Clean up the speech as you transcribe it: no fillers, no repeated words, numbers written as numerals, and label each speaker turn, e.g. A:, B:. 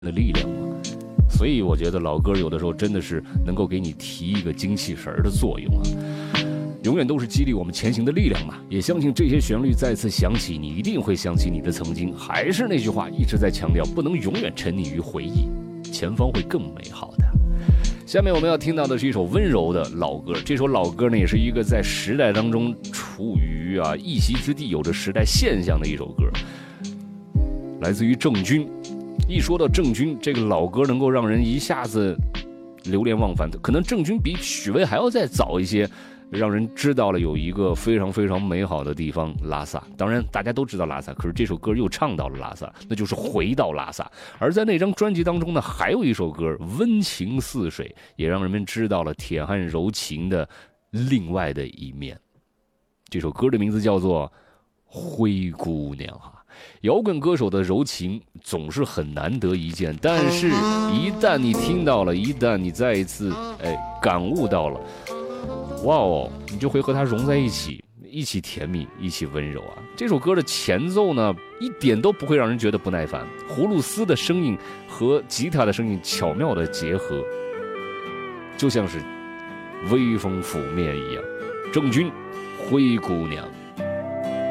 A: 的力量嘛。所以我觉得老歌有的时候真的是能够给你提一个精气神的作用啊，永远都是激励我们前行的力量嘛。也相信这些旋律再次响起，你一定会想起你的曾经。还是那句话，一直在强调，不能永远沉溺于回忆，前方会更美好的。下面我们要听到的是一首温柔的老歌，这首老歌呢，也是一个在时代当中处于一席之地，有着时代现象的一首歌，来自于郑钧。一说到郑钧，这个老歌能够让人一下子流连忘返，可能郑钧比许巍还要再早一些，让人知道了有一个非常非常美好的地方——拉萨。当然大家都知道拉萨，可是这首歌又唱到了拉萨，那就是回到拉萨。而在那张专辑当中呢，还有一首歌温情似水，也让人们知道了铁汉柔情的另外的一面。这首歌的名字叫做灰姑娘摇滚歌手的柔情总是很难得一见，但是一旦你听到了，一旦你再一次感悟到了，哇哦，你就会和它融在一起，一起甜蜜，一起温柔啊。这首歌的前奏呢，一点都不会让人觉得不耐烦，葫芦丝的声音和吉他的声音巧妙的结合，就像是微风拂面一样。郑钧，灰姑娘。